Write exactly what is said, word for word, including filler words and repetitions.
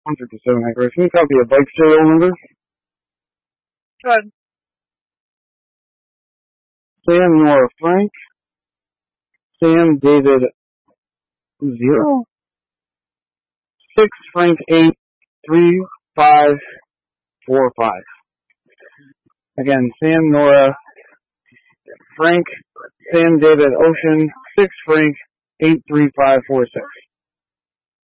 one fifty-seven acres. Can you copy a bike serial number? Good. Sam Nora Frank. Sam David zero. Six Frank eight three five four five. Again, Sam Nora Frank Sam David Ocean six Frank eight three five four six.